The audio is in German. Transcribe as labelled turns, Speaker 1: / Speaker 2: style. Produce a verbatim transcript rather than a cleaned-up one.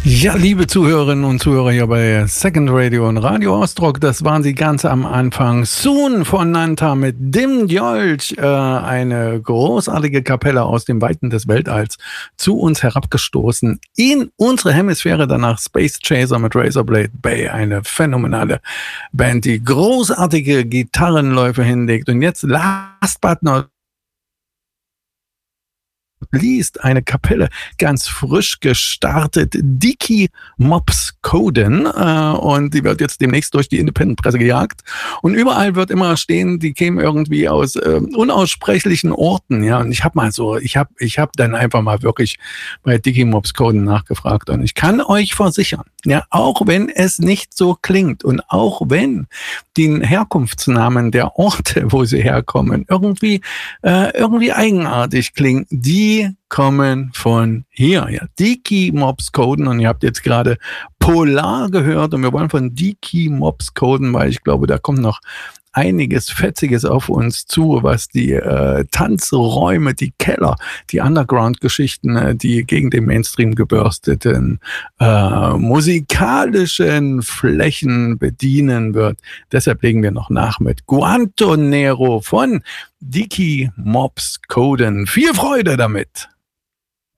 Speaker 1: Ja, liebe Zuhörerinnen und Zuhörer hier bei Second Radio und Radio Ostrock, das waren sie ganz am Anfang. Soon von Nanta mit Dim Djolch, äh, eine großartige Kapelle aus dem Weiten des Weltalls, zu uns herabgestoßen in unsere Hemisphäre. Danach Space Chaser mit Razorblade Bay, eine phänomenale Band, die großartige Gitarrenläufe hinlegt. Und jetzt last but not liest eine Kapelle, ganz frisch gestartet, Dickie Mops Coden, äh, und die wird jetzt demnächst durch die Independent-Presse gejagt und überall wird immer stehen, die kämen irgendwie aus äh, unaussprechlichen Orten, ja, und ich habe mal so, ich habe ich habe dann einfach mal wirklich bei Dickie Mops Coden nachgefragt und ich kann euch versichern, ja, auch wenn es nicht so klingt und auch wenn die Herkunftsnamen der Orte, wo sie herkommen, irgendwie äh, irgendwie eigenartig klingen, die kommen von hier, ja, Dickie Mops Coden, und ihr habt jetzt gerade Polar gehört und wir wollen von Dickie Mops Coden, weil ich glaube, da kommt noch einiges Fetziges auf uns zu, was die äh, Tanzräume, die Keller, die Underground-Geschichten, äh, die gegen den Mainstream gebürsteten äh, musikalischen Flächen bedienen wird. Deshalb legen wir noch nach mit Guantonero von Dickie Mops Coden. Viel Freude damit!